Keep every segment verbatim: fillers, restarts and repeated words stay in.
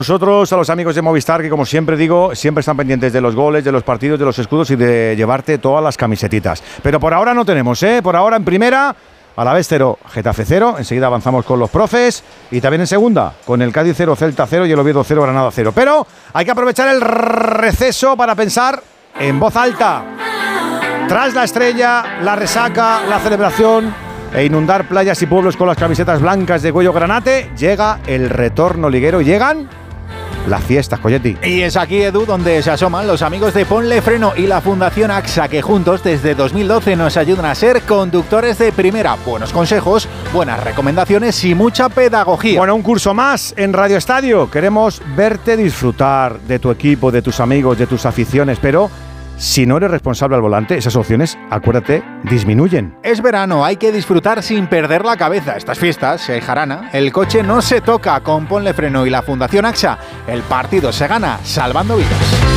Nosotros, a los amigos de Movistar, que como siempre digo, siempre están pendientes de los goles, de los partidos, de los escudos y de llevarte todas las camisetitas. Pero por ahora no tenemos, ¿eh? Por ahora en primera, Alavés cero, Getafe cero. Enseguida avanzamos con los profes. Y también en segunda, con el Cádiz cero, Celta cero y el Oviedo cero, Granada cero. Pero hay que aprovechar el receso para pensar en voz alta. Tras la estrella, la resaca, la celebración e inundar playas y pueblos con las camisetas blancas de cuello granate, llega el retorno liguero y llegan las fiestas, Colletti. Y es aquí, Edu, donde se asoman los amigos de Ponle Freno y la Fundación AXA, que juntos desde dos mil doce nos ayudan a ser conductores de primera. Buenos consejos, buenas recomendaciones y mucha pedagogía. Bueno, un curso más en Radio Estadio. Queremos verte disfrutar de tu equipo, de tus amigos, de tus aficiones, pero si no eres responsable al volante, esas opciones, acuérdate, disminuyen. Es verano, hay que disfrutar sin perder la cabeza. Estas fiestas, si hay jarana, el coche no se toca. Con Ponle Freno y la Fundación AXA, el partido se gana salvando vidas.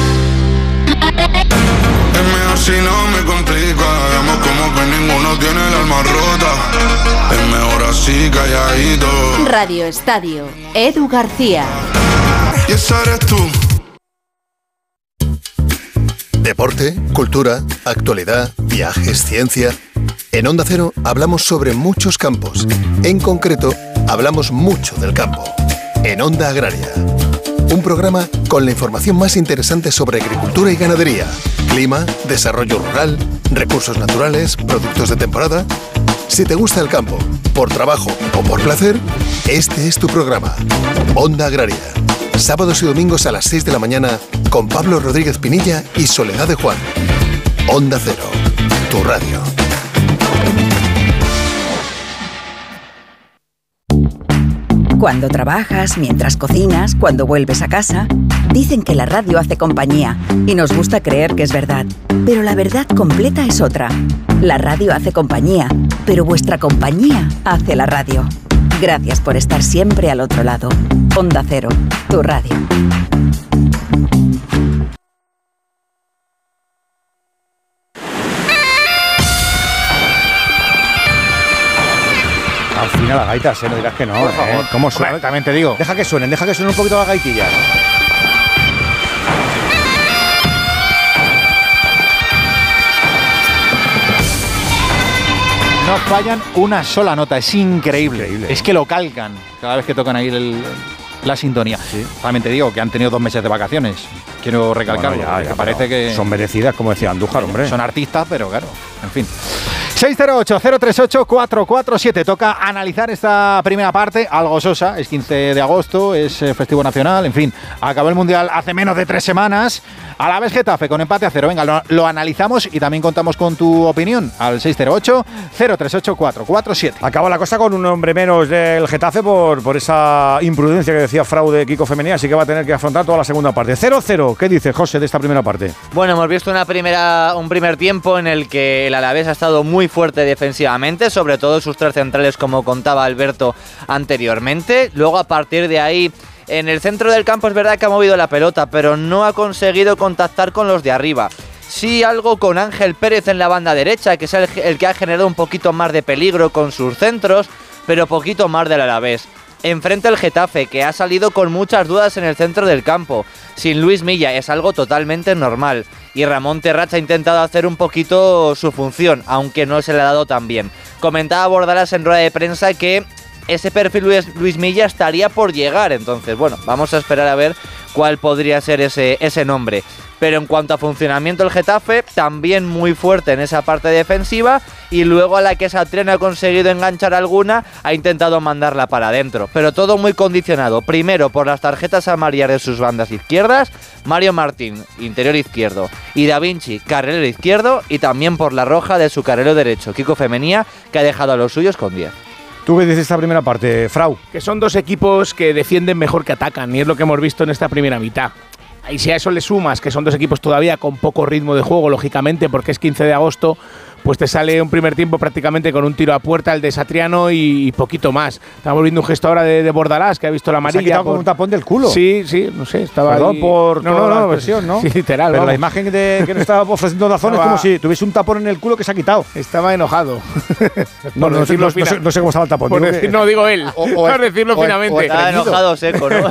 Es mejor si no me complica, vemos como que ninguno tiene el alma rota. Es mejor así, calladito. Radio Estadio, Edu García. Y esa eres tú. Deporte, cultura, actualidad, viajes, ciencia. En Onda Cero hablamos sobre muchos campos. En concreto, hablamos mucho del campo. En Onda Agraria. Un programa con la información más interesante sobre agricultura y ganadería, clima, desarrollo rural, recursos naturales, productos de temporada. Si te gusta el campo, por trabajo o por placer, este es tu programa. Onda Agraria. Sábados y domingos a las seis de la mañana con Pablo Rodríguez Pinilla y Soledad de Juan. Onda Cero, tu radio. Cuando trabajas, mientras cocinas, cuando vuelves a casa, dicen que la radio hace compañía y nos gusta creer que es verdad. Pero la verdad completa es otra. La radio hace compañía, pero vuestra compañía hace la radio. Gracias por estar siempre al otro lado. Onda Cero, tu radio. Al final la gaita, ¿eh? No dirás que no, por favor. ¿eh? ¿Cómo suena? También te digo. Deja que suenen, deja que suenen un poquito las gaitillas. No fallan una sola nota, es increíble. Increíble. Es que lo calcan cada vez que tocan ahí el, la sintonía. Sí. También te digo que han tenido dos meses de vacaciones. Quiero recalcarlo. Bueno, ya, ya, parece que son merecidas, como decía Andújar, hombre. Son artistas, pero claro, en fin. seis cero ocho, cero tres ocho, cuatro cuatro siete. Toca analizar esta primera parte, algo sosa. Es quince de agosto, es festivo nacional. En fin, acabó el Mundial hace menos de tres semanas. Alavés Getafe con empate a cero. Venga, lo, lo analizamos y también contamos con tu opinión al seis cero ocho, cero tres ocho, cuatro cuatro siete. Acaba la cosa con un hombre menos del Getafe por, por esa imprudencia que decía fraude Kiko Femenía, así que va a tener que afrontar toda la segunda parte. cero cero. ¿Qué dice José de esta primera parte? Bueno, hemos visto una primera, un primer tiempo en el que el Alavés ha estado muy fuerte defensivamente, sobre todo sus tres centrales, como contaba Alberto anteriormente. Luego, a partir de ahí, en el centro del campo es verdad que ha movido la pelota, pero no ha conseguido contactar con los de arriba. Sí, algo con Ángel Pérez en la banda derecha, que es el, el que ha generado un poquito más de peligro con sus centros, pero poquito más del Alavés. Enfrente el Getafe, que ha salido con muchas dudas en el centro del campo. Sin Luis Milla, es algo totalmente normal. Y Ramón Terrats ha intentado hacer un poquito su función, aunque no se le ha dado tan bien. Comentaba Bordalas en rueda de prensa que ese perfil Luis, Luis Milla estaría por llegar. Entonces, bueno, vamos a esperar a ver cuál podría ser ese, ese nombre. Pero en cuanto a funcionamiento, el Getafe también muy fuerte en esa parte defensiva, y luego a la que Satriani ha conseguido enganchar alguna, ha intentado mandarla para adentro, pero todo muy condicionado, primero por las tarjetas amarillas de sus bandas izquierdas, Mario Martín, interior izquierdo, y Da Vinci, carrilero izquierdo, y también por la roja de su carrilero derecho, Kiko Femenía, que ha dejado a los suyos con diez. ¿Tú qué dices esta primera parte, Frau? Que son dos equipos que defienden mejor que atacan, y es lo que hemos visto en esta primera mitad. Y si a eso le sumas que son dos equipos todavía con poco ritmo de juego, lógicamente, porque es quince de agosto, pues te sale un primer tiempo prácticamente con un tiro a puerta el de Satriano y, y poquito más. Estamos viendo un gesto ahora de, de Bordalás, que ha visto la amarilla. Se ha quitado por... con un tapón del culo. Sí, sí, no sé, estaba Perdón ahí... por no, toda no, la no, expresión, ¿no? Sí, literal, Pero vamos. la imagen de que nos estaba ofreciendo Dazón es como si tuviese un tapón en el culo que se ha quitado. Estaba enojado. No, no, no, no, sé, no sé cómo estaba el tapón. Por digo decir, que... no, digo él. O- o por es- decirlo o es- finamente. o es- Estaba enojado seco, ¿no?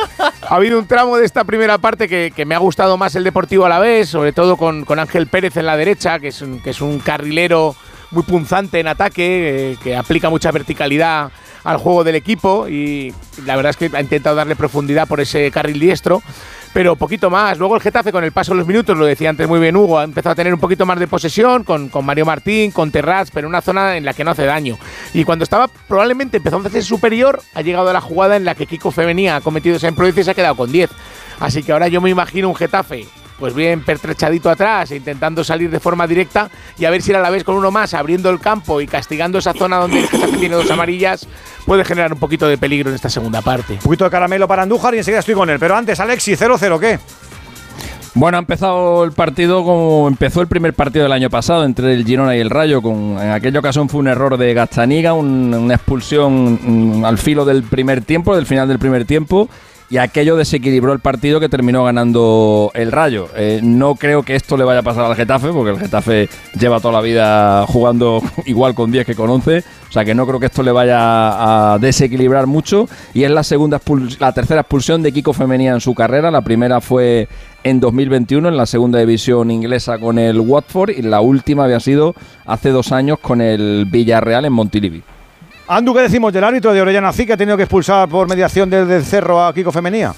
Ha habido un tramo de esta primera parte que, que me ha gustado más el Deportivo Alavés, sobre todo con, con Ángel Pérez en la derecha, que es un, que es un carrilero muy punzante en ataque, eh, que aplica mucha verticalidad al juego del equipo y la verdad es que ha intentado darle profundidad por ese carril diestro, pero poquito más. Luego el Getafe, con el paso de los minutos, lo decía antes muy bien Hugo, ha empezado a tener un poquito más de posesión con, con Mario Martín, con Terrats, pero en una zona en la que no hace daño. Y cuando estaba probablemente empezando a hacer superior, ha llegado a la jugada en la que Kiko Femenía ha cometido esa imprudencia y se ha quedado con diez. Así que ahora yo me imagino un Getafe pues bien pertrechadito atrás e intentando salir de forma directa, y a ver si a la vez con uno más abriendo el campo y castigando esa zona donde el Getafe tiene dos amarillas puede generar un poquito de peligro en esta segunda parte. Un poquito de caramelo para Andújar y enseguida estoy con él. Pero antes, Alexis, cero cero, ¿qué? Bueno, ha empezado el partido como empezó el primer partido del año pasado entre el Girona y el Rayo. Con, en aquella ocasión fue un error de Gazzaniga, un, una expulsión um, al filo del primer tiempo, del final del primer tiempo. Y aquello desequilibró el partido que terminó ganando el Rayo. Eh, no creo que esto le vaya a pasar al Getafe, porque el Getafe lleva toda la vida jugando igual con diez que con once. O sea que no creo que esto le vaya a desequilibrar mucho. Y es la segunda expuls- la tercera expulsión de Kiko Femenía en su carrera. La primera fue en dos mil veintiuno en la segunda división inglesa con el Watford. Y la última había sido hace dos años con el Villarreal en Montilivi. Andu, ¿qué decimos del árbitro de Orellana C I, que ha tenido que expulsar por mediación del, del Cerro a Kiko Femenía?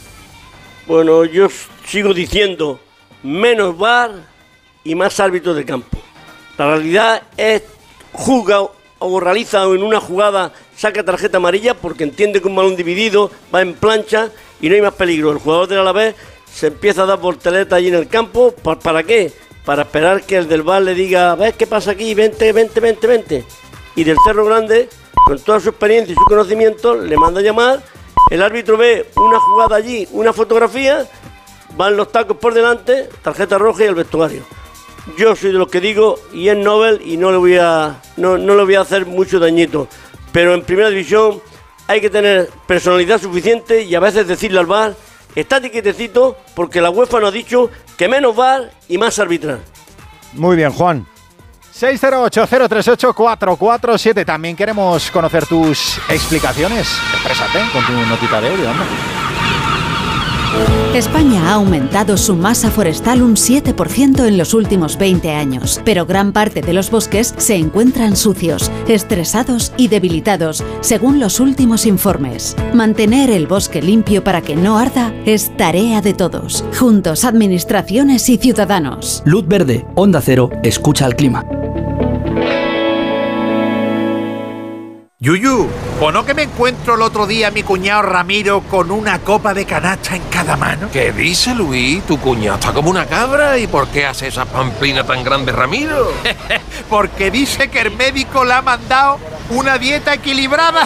Bueno, yo sigo diciendo menos V A R y más árbitros de campo. La realidad es juzga o realiza en una jugada, saca tarjeta amarilla porque entiende que un balón dividido va en plancha y no hay más peligro. El jugador del Alavés se empieza a dar volteretas allí en el campo. ¿Para qué? Para esperar que el del V A R le diga, ¿ves qué pasa aquí? Vente, vente, vente, vente. Y del Cerro Grande, con toda su experiencia y su conocimiento, le manda a llamar. El árbitro ve una jugada allí, una fotografía, van los tacos por delante, tarjeta roja y el vestuario. Yo soy de los que digo, y es Nobel, y no le voy a no, no le voy a hacer mucho dañito. Pero en primera división hay que tener personalidad suficiente y a veces decirle al V A R, estate quietecito, porque la UEFA nos ha dicho que menos V A R y más arbitrar. Muy bien, Juan. seis cero ocho, cero tres ocho, cuatro cuatro siete. También queremos conocer tus explicaciones. Exprésate con tu notita de audio, anda. España ha aumentado su masa forestal un siete por ciento en los últimos veinte años, pero gran parte de los bosques se encuentran sucios, estresados y debilitados, según los últimos informes. Mantener el bosque limpio para que no arda es tarea de todos, juntos administraciones y ciudadanos. Luz verde, Onda Cero, escucha al clima. Yuyu, ¿o no que me encuentro el otro día a mi cuñado Ramiro con una copa de canacha en cada mano? ¿Qué dice, Luis? Tu cuñado está como una cabra. ¿Y por qué hace esa pamplina tan grande, Ramiro? Porque dice que el médico le ha mandado una dieta equilibrada.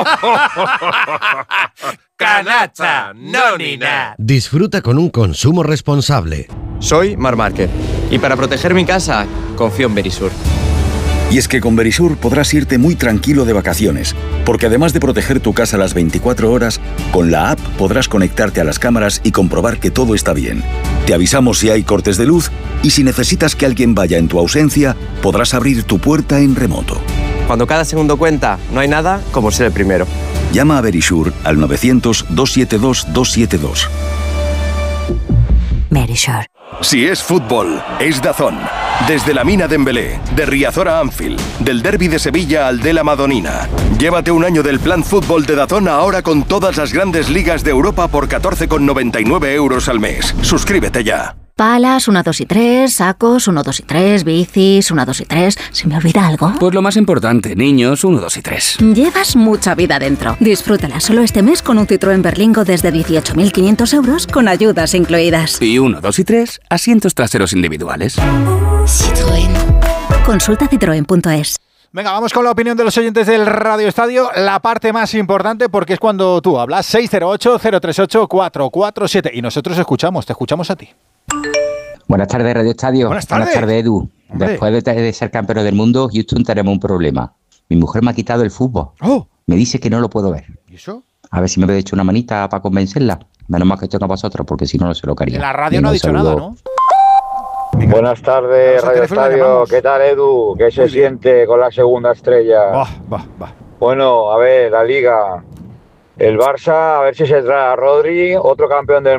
Canacha, no ni nada. Disfruta con un consumo responsable. Soy Mar Márquez y para proteger mi casa confío en Verisur. Y es que con Verisur podrás irte muy tranquilo de vacaciones, porque además de proteger tu casa las veinticuatro horas, con la app podrás conectarte a las cámaras y comprobar que todo está bien. Te avisamos si hay cortes de luz y si necesitas que alguien vaya en tu ausencia, podrás abrir tu puerta en remoto. Cuando cada segundo cuenta, no hay nada como ser el primero. Llama a Verisur al novecientos, doscientos setenta y dos, doscientos setenta y dos. Verisur. Si es fútbol, es DAZN. Desde la Mina Dembélé, de Riazor a Anfield, del Derbi de Sevilla al de la Madonina. Llévate un año del plan fútbol de DAZN ahora con todas las grandes ligas de Europa por catorce con noventa y nueve euros al mes. Suscríbete ya. Palas, uno, dos y tres, sacos, uno, dos y tres, bicis, uno, dos y tres. ¿Se me olvida algo? Pues lo más importante, niños, uno, dos y tres. Llevas mucha vida dentro. Disfrútala solo este mes con un Citroën Berlingo desde dieciocho mil quinientos euros con ayudas incluidas. Y uno, dos y tres, asientos traseros individuales. Citroën. Consulta citroen punto es. Venga, vamos con la opinión de los oyentes del Radio Estadio, la parte más importante porque es cuando tú hablas. Seis cero ocho, cero tres ocho, cuatro cuatro siete. Y nosotros escuchamos, te escuchamos a ti. Buenas tardes, Radio Estadio. Buenas tardes. Buenas tardes, Edu. Hombre. Después de, de ser campeón del mundo, Houston, tenemos un problema. Mi mujer me ha quitado el fútbol. Oh. Me dice que no lo puedo ver. ¿Y eso? A ver si me habéis hecho una manita para convencerla. Menos mal que estoy con vosotros, porque si no, no se lo quería. En la radio Venga, no ha un dicho saludo. nada, ¿no? Buenas tardes, Vamos al Radio teléfono y Estadio. llamamos. ¿Qué tal, Edu? ¿Qué se Muy bien. siente con la segunda estrella? Va, va, va. Bueno, a ver, la Liga. El Barça, a ver si se trae a Rodri, otro campeón del